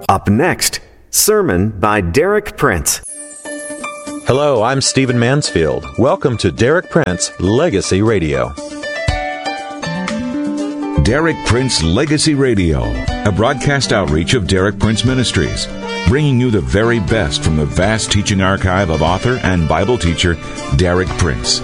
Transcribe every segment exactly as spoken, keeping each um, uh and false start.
Up next, sermon by Derek Prince. Hello, I'm Stephen Mansfield. Welcome to Derek Prince Legacy Radio. Derek Prince Legacy Radio, a broadcast outreach of Derek Prince Ministries, bringing you the very best from the vast teaching archive of author and Bible teacher Derek Prince.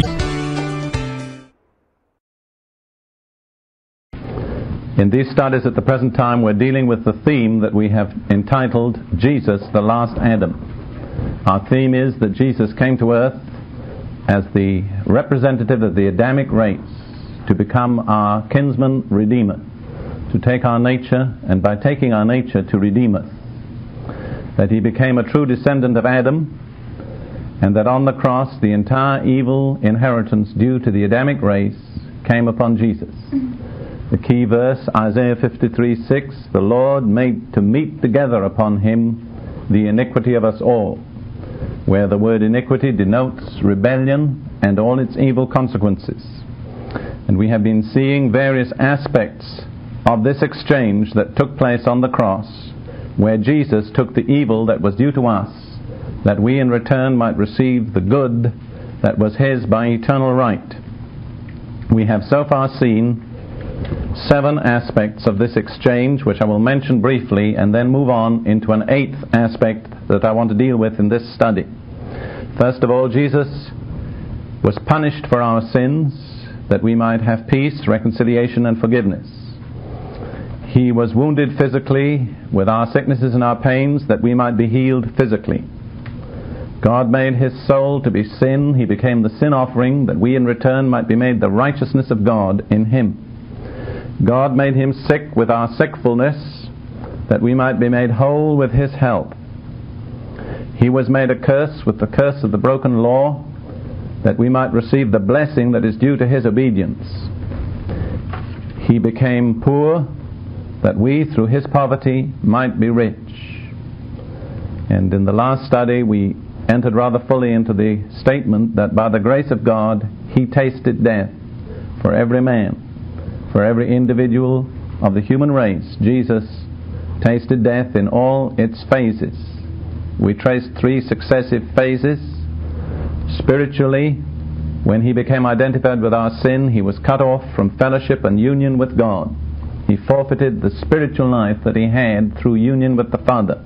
In these studies at the present time, we're dealing with the theme that we have entitled Jesus, the Last Adam. Our theme is that Jesus came to earth as the representative of the Adamic race to become our kinsman redeemer, to take our nature, and by taking our nature to redeem us. That he became a true descendant of Adam, and that on the cross the entire evil inheritance due to the Adamic race came upon Jesus. The key verse, Isaiah fifty-three six, the Lord made to meet together upon him the iniquity of us all, where the word iniquity denotes rebellion and all its evil consequences. And we have been seeing various aspects of this exchange that took place on the cross, where Jesus took the evil that was due to us, that we in return might receive the good that was his by eternal right. We have so far seen seven aspects of this exchange, which I will mention briefly, and then move on into an eighth aspect that I want to deal with in this study. First of all, Jesus was punished for our sins, that we might have peace, reconciliation, and forgiveness. He was wounded physically with our sicknesses and our pains, that we might be healed physically. God made his soul to be sin. He became the sin offering, that we in return might be made the righteousness of God in him. God made him sick with our sickfulness, that we might be made whole with his help. He was made a curse with the curse of the broken law, that we might receive the blessing that is due to his obedience. He became poor, that we, through his poverty, might be rich. And in the last study, we entered rather fully into the statement that by the grace of God, he tasted death for every man. For every individual of the human race, Jesus tasted death in all its phases. We traced three successive phases. Spiritually, when he became identified with our sin, he was cut off from fellowship and union with God. He forfeited the spiritual life that he had through union with the Father.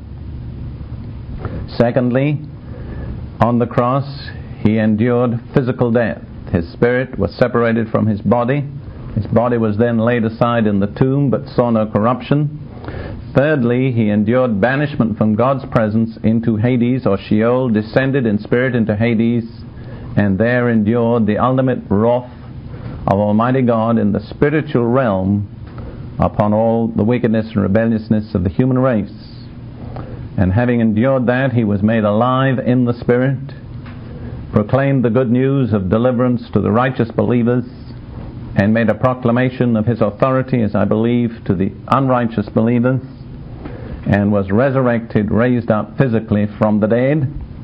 Secondly, on the cross, he endured physical death. His spirit was separated from his body. His body was then laid aside in the tomb, but saw no corruption. Thirdly, he endured banishment from God's presence into Hades or Sheol, descended in spirit into Hades, and there endured the ultimate wrath of Almighty God in the spiritual realm upon all the wickedness and rebelliousness of the human race. And having endured that, he was made alive in the Spirit, proclaimed the good news of deliverance to the righteous believers, and made a proclamation of his authority, as I believe, to the unrighteous believers, and was resurrected, raised up physically from the dead.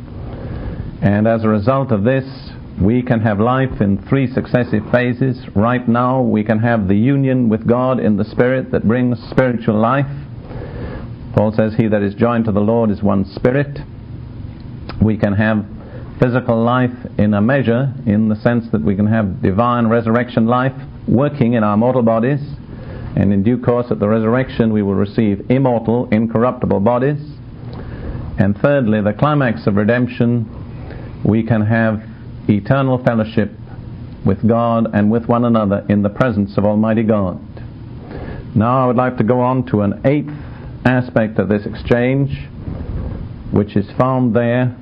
And as a result of this, we can have life in three successive phases. Right now, we can have the union with God in the Spirit that brings spiritual life. Paul says, he that is joined to the Lord is one spirit. We can have physical life in a measure, in the sense that we can have divine resurrection life working in our mortal bodies, and in due course at the resurrection we will receive immortal, incorruptible bodies. And thirdly, the climax of redemption, we can have eternal fellowship with God and with one another in the presence of Almighty God. Now I would like to go on to an eighth aspect of this exchange, which is found there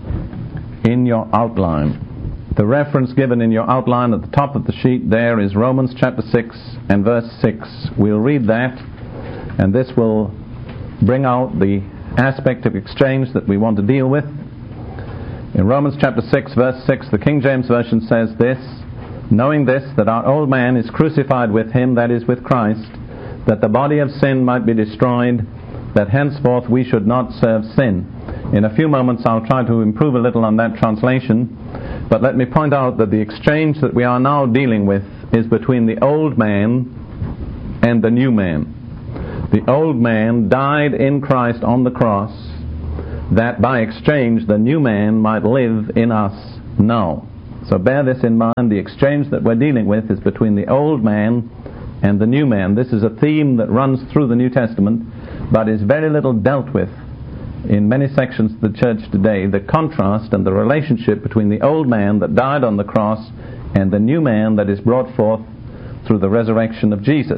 in your outline. The reference given in your outline at the top of the sheet there is Romans chapter six and verse six. We'll read that, and this will bring out the aspect of exchange that we want to deal with. In Romans chapter six verse six, the King James Version says this, knowing this, that our old man is crucified with him, that is, with Christ, that the body of sin might be destroyed, that henceforth we should not serve sin. In a few moments I'll try to improve a little on that translation, but let me point out that the exchange that we are now dealing with is between the old man and the new man. the old man died in Christ on the cross, that by exchange the new man might live in us now. So bear this in mind. The exchange that we're dealing with is between the old man and the new man. This is a theme that runs through the New Testament, but is very little dealt with in many sections of the church today. The contrast and the relationship between the old man that died on the cross and the new man that is brought forth through the resurrection of Jesus.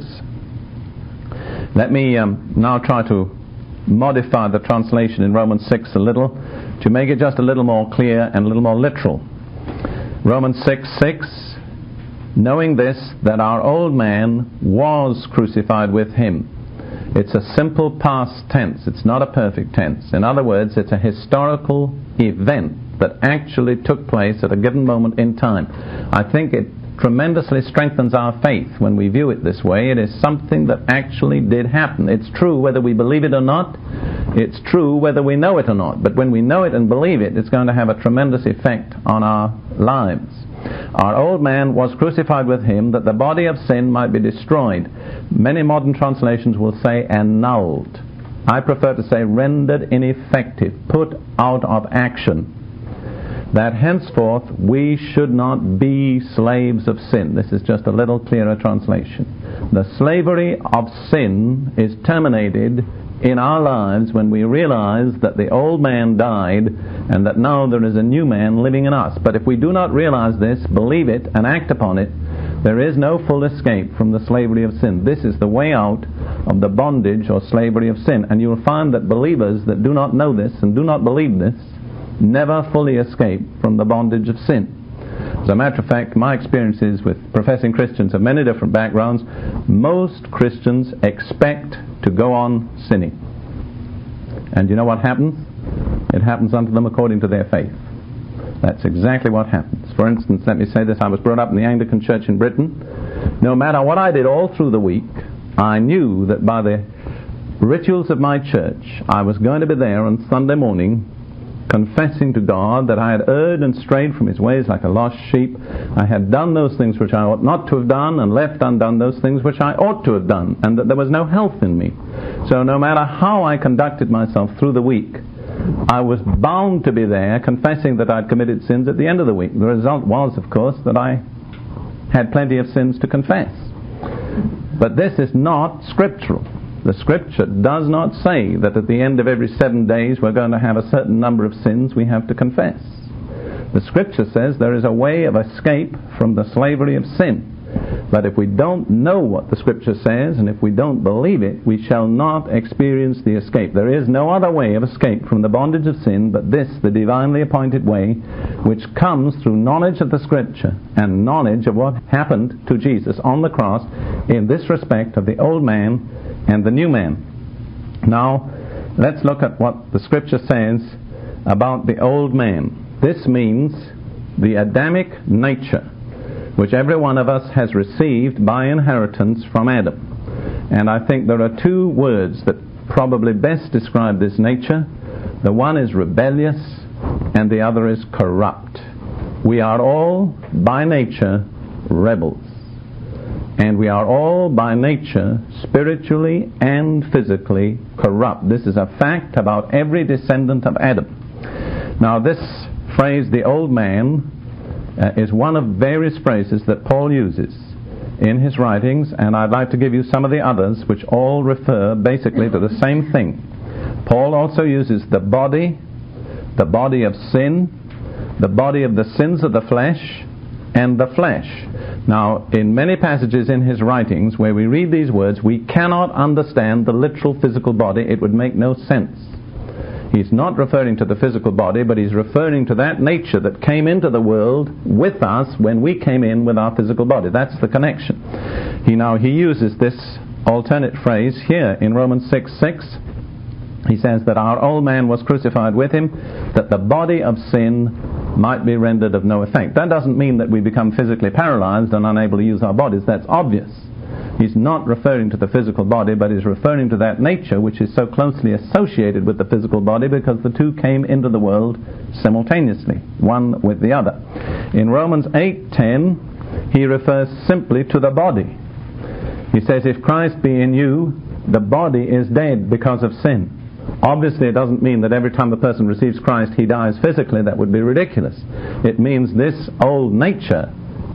Let me um, now try to modify the translation in Romans six a little to make it just a little more clear and a little more literal. Romans six six, knowing this, that our old man was crucified with him. It's a simple past tense. It's not a perfect tense. In other words, it's a historical event that actually took place at a given moment in time. I think it tremendously strengthens our faith when we view it this way. It is something that actually did happen. It's true whether we believe it or not. It's true whether we know it or not. But when we know it and believe it, it's going to have a tremendous effect on our lives. Our old man was crucified with him, that the body of sin might be destroyed. Many modern translations will say annulled. I prefer to say rendered ineffective, put out of action. That henceforth we should not be slaves of sin. This is just a little clearer translation. The slavery of sin is terminated in our lives when we realize that the old man died and that now there is a new man living in us. But if we do not realize this, believe it, and act upon it, there is no full escape from the slavery of sin. This is the way out of the bondage or slavery of sin. And you will find that believers that do not know this and do not believe this never fully escape from the bondage of sin. As a matter of fact, my experiences with professing Christians of many different backgrounds, most Christians expect to go on sinning. And you know what happens? It happens unto them according to their faith. That's exactly what happens. For instance, let me say this. I was brought up in the Anglican Church in Britain. No matter what I did all through the week, I knew that by the rituals of my church, I was going to be there on Sunday morning confessing to God that I had erred and strayed from His ways like a lost sheep. I had done those things which I ought not to have done, and left undone those things which I ought to have done, and that there was no health in me. So no matter how I conducted myself through the week, I was bound to be there confessing that I'd committed sins at the end of the week. The result was, of course, that I had plenty of sins to confess. But this is not scriptural. The Scripture does not say that at the end of every seven days we're going to have a certain number of sins we have to confess. The Scripture says there is a way of escape from the slavery of sin. But if we don't know what the Scripture says, and if we don't believe it, we shall not experience the escape. There is no other way of escape from the bondage of sin but this, the divinely appointed way, which comes through knowledge of the Scripture and knowledge of what happened to Jesus on the cross in this respect of the old man and the new man. Now, let's look at what the Scripture says about the old man. This means the Adamic nature, which every one of us has received by inheritance from Adam. And I think there are two words that probably best describe this nature. The one is rebellious, and the other is corrupt. We are all, by nature, rebels. And we are all by nature spiritually and physically corrupt. This is a fact about every descendant of Adam. Now this phrase, the old man, uh, is one of various phrases that Paul uses in his writings, and I'd like to give you some of the others which all refer basically to the same thing. Paul also uses the body, the body of sin, the body of the sins of the flesh, and the flesh. Now, in many passages in his writings where we read these words, we cannot understand the literal physical body. It would make no sense. He's not referring to the physical body, but he's referring to that nature that came into the world with us when we came in with our physical body. That's the connection. He now he uses this alternate phrase here in Romans six six. He says that our old man was crucified with him, that the body of sin might be rendered of no effect. That doesn't mean that we become physically paralyzed and unable to use our bodies. That's obvious. He's not referring to the physical body, but he's referring to that nature which is so closely associated with the physical body because the two came into the world simultaneously, one with the other. In Romans eight ten, he refers simply to the body. He says, if Christ be in you, the body is dead because of sin. Obviously, it doesn't mean that every time a person receives Christ he dies physically. That would be ridiculous. It means this old nature